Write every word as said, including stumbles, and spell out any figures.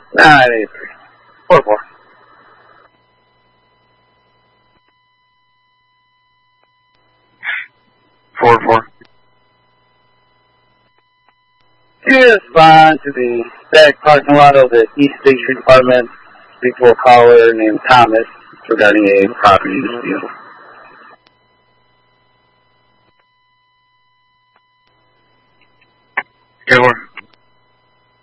Nah, it ain't three. Four four. Four four. You respond to the back parking lot of the East Station Department. Speak to a caller named Thomas regarding a property dispute. Okay, Lord.